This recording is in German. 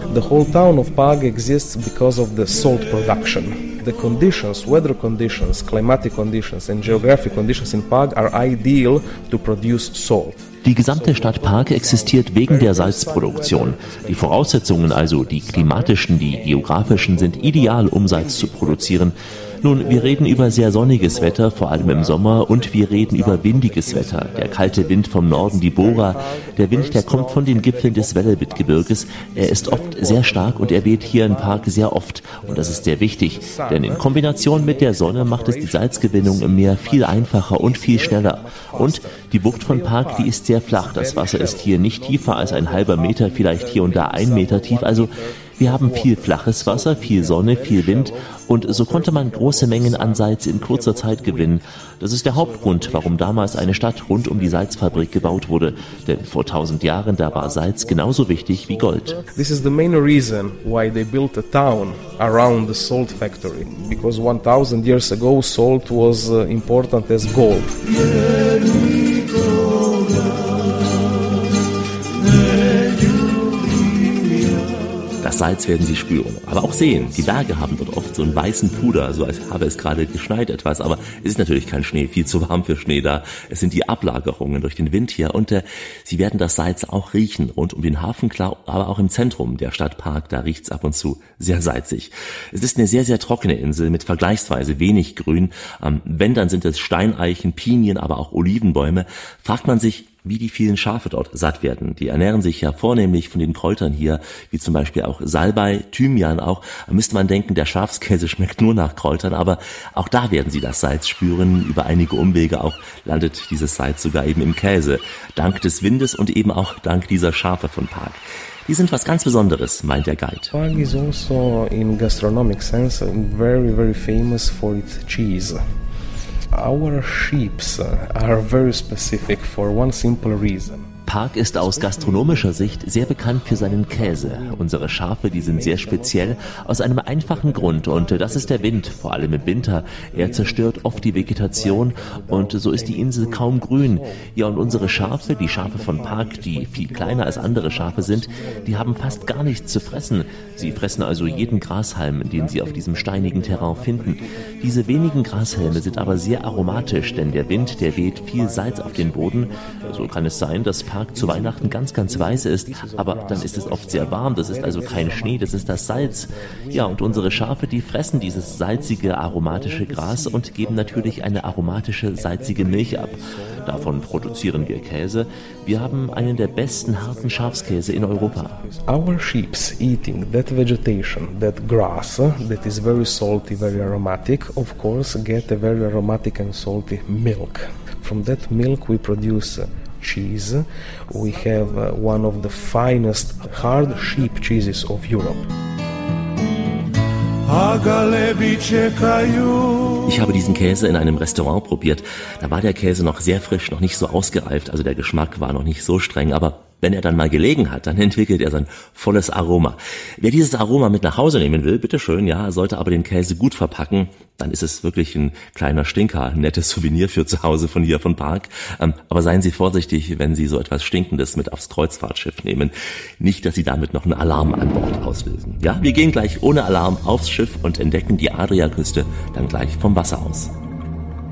The whole town of Pag exists because of the salt production. The conditions, weather conditions, climatic conditions and geographic conditions in Pag are ideal to produce salt. Die gesamte Stadt Pag existiert wegen der Salzproduktion. Die Voraussetzungen, also die klimatischen, die geografischen, sind ideal, um Salz zu produzieren. Nun, wir reden über sehr sonniges Wetter, vor allem im Sommer, und wir reden über windiges Wetter. Der kalte Wind vom Norden, die Bora, der Wind, der kommt von den Gipfeln des Velebit-Gebirges. Er ist oft sehr stark und er weht hier in Pag sehr oft. Und das ist sehr wichtig, denn in Kombination mit der Sonne macht es die Salzgewinnung im Meer viel einfacher und viel schneller. Und die Bucht von Pag, die ist sehr flach. Das Wasser ist hier nicht tiefer als ein halber Meter, vielleicht hier und da 1 Meter tief. Also wir haben viel flaches Wasser, viel Sonne, viel Wind und so konnte man große Mengen an Salz in kurzer Zeit gewinnen. Das ist der Hauptgrund, warum damals eine Stadt rund um die Salzfabrik gebaut wurde. Denn vor 1000 Jahren, da war Salz genauso wichtig wie Gold. This is the main reason why they built a town around the salt factory. Because 1000 years ago salt was important as gold. Das Salz werden Sie spüren, aber auch sehen. Die Berge haben dort oft so einen weißen Puder, so als habe es gerade geschneit etwas. Aber es ist natürlich kein Schnee, viel zu warm für Schnee da. Es sind die Ablagerungen durch den Wind hier und Sie werden das Salz auch riechen. Rund um den Hafen, klar, aber auch im Zentrum der Stadt Pag, da riecht's ab und zu sehr salzig. Es ist eine sehr, sehr trockene Insel mit vergleichsweise wenig Grün. Wenn, dann sind es Steineichen, Pinien, aber auch Olivenbäume. Fragt man sich, wie die vielen Schafe dort satt werden. Die ernähren sich ja vornehmlich von den Kräutern hier, wie zum Beispiel auch Salbei, Thymian auch. Da müsste man denken, der Schafskäse schmeckt nur nach Kräutern, aber auch da werden sie das Salz spüren. Über einige Umwege auch landet dieses Salz sogar eben im Käse. Dank des Windes und eben auch dank dieser Schafe von Pag. Die sind was ganz Besonderes, meint der Guide. Pag is also in gastronomic sense very, very famous for its cheese. Our sheep are very specific for one simple reason. Pag ist aus gastronomischer Sicht sehr bekannt für seinen Käse. Unsere Schafe, die sind sehr speziell, aus einem einfachen Grund und das ist der Wind, vor allem im Winter. Er zerstört oft die Vegetation und so ist die Insel kaum grün. Ja, und unsere Schafe, die Schafe von Pag, die viel kleiner als andere Schafe sind, die haben fast gar nichts zu fressen. Sie fressen also jeden Grashalm, den sie auf diesem steinigen Terrain finden. Diese wenigen Grashalme sind aber sehr aromatisch, denn der Wind, der weht viel Salz auf den Boden. So kann es sein, dass Pag zu Weihnachten ganz, ganz weiß ist, aber dann ist es oft sehr warm, das ist also kein Schnee, das ist das Salz. Ja, und unsere Schafe, die fressen dieses salzige, aromatische Gras und geben natürlich eine aromatische, salzige Milch ab. Davon produzieren wir Käse. Wir haben einen der besten harten Schafskäse in Europa. Our sheep eating that vegetation, that grass, that is very salty, very aromatic, of course get a very aromatic and salty milk. From that milk we produce cheese. We have one of the finest hard sheep cheeses of Europe. Ich habe diesen Käse in einem Restaurant probiert. Da war der Käse noch sehr frisch, noch nicht so ausgereift, also der Geschmack war noch nicht so streng, aber wenn er dann mal gelegen hat, dann entwickelt er sein volles Aroma. Wer dieses Aroma mit nach Hause nehmen will, bitteschön, ja, sollte aber den Käse gut verpacken, dann ist es wirklich ein kleiner Stinker, ein nettes Souvenir für zu Hause von hier, von Pag. Aber seien Sie vorsichtig, wenn Sie so etwas Stinkendes mit aufs Kreuzfahrtschiff nehmen. Nicht, dass Sie damit noch einen Alarm an Bord auslösen. Ja, wir gehen gleich ohne Alarm aufs Schiff und entdecken die Adriaküste dann gleich vom Wasser aus.